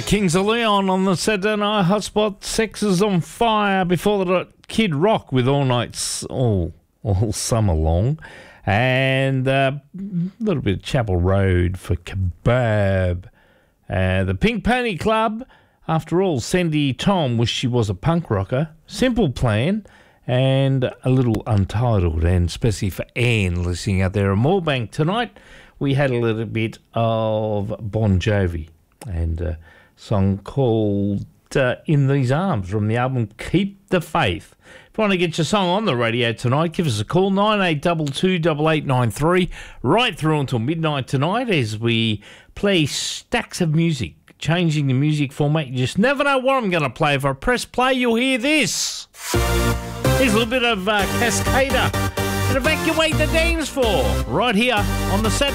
Kings of Leon on the Saturday Night Hotspot. Sex is on fire. Before that, Kid Rock with All Nights, all summer long. And a little bit of Chapel Road for Kebab. The Pink Pony Club, after all, Sandy Tom wished she was a punk rocker. Simple Plan, and a little Untitled, and especially for Anne listening out there in Moorebank tonight. We had a little bit of Bon Jovi and a song called In These Arms from the album Keep the Faith. If you want to get your song on the radio tonight, give us a call, 98228893, right through until midnight tonight as we play stacks of music, changing the music format. You just never know what I'm going to play. If I press play, you'll hear this. Here's a little bit of Cascada and Evacuate the Dance Floor right here on the Saturday